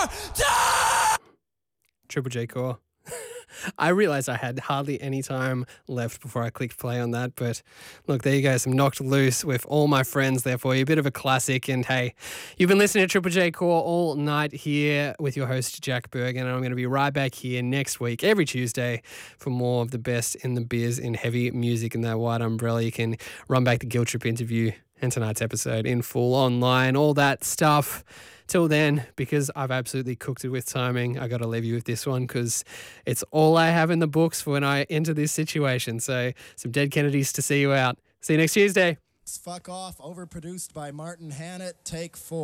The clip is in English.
Triple J Core. I realized I had hardly any time left before I clicked play on that, but look, there you go, some Knocked Loose with All My Friends there for you, a bit of a classic. And hey, you've been listening to Triple J Core all night here with your host Jack Bergen, and I'm going to be right back here next week, every Tuesday, for more of the best in the biz in heavy music and that white umbrella. You can run back the Guilt Trip interview and tonight's episode in full online, all that stuff. Till then, because I've absolutely cooked it with timing, I got to leave you with this one because it's all I have in the books for when I enter this situation. So some Dead Kennedys to see you out. See you next Tuesday. Fuck Off, overproduced by Martin Hannett, take 4.